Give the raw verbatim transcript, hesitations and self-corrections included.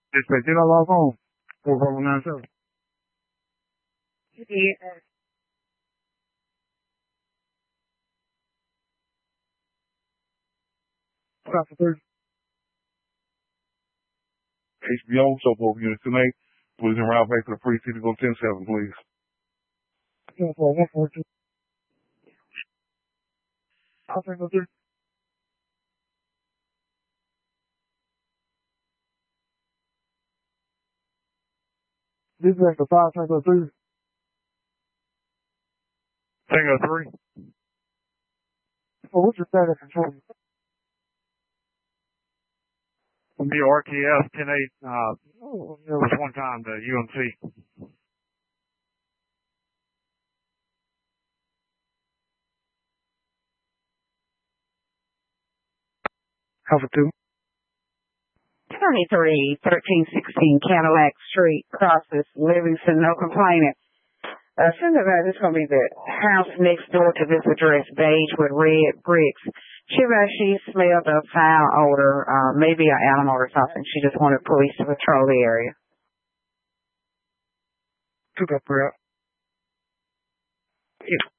Dispatch, did I log on? four four one nine seven. You did. Traffic three. H B O, soap over unit two eight. Please en route back to the precinct to go ten seven, please. ten four one four two. I'll take the three. This is the five Tango three. Tango three. Oh, what's your status control? The R T S ten eight, uh, there was one time the U M C. Alpha two. twenty-three thirteen sixteen Cadillac Street, crosses Livingston, no complaining. Uh, supervisor, this is going to be the house next door to this address, beige with red bricks. She she smelled a foul odor, uh, maybe an animal or something. She just wanted police to patrol the area. Took up for it. Yeah.